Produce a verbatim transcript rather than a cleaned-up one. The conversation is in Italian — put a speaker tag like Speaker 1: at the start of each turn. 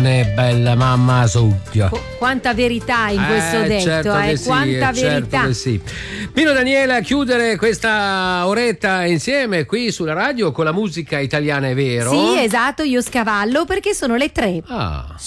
Speaker 1: ragione, bella mamma Succhio.
Speaker 2: Qu- quanta verità in questo
Speaker 1: eh,
Speaker 2: detto,
Speaker 1: certo
Speaker 2: eh,
Speaker 1: che sì,
Speaker 2: quanta
Speaker 1: eh,
Speaker 2: verità.
Speaker 1: certo che sì. Pino Daniele a chiudere questa oretta insieme qui sulla radio con la musica italiana, è vero?
Speaker 2: Sì, esatto, io scavallo perché sono le tre.
Speaker 1: Ah.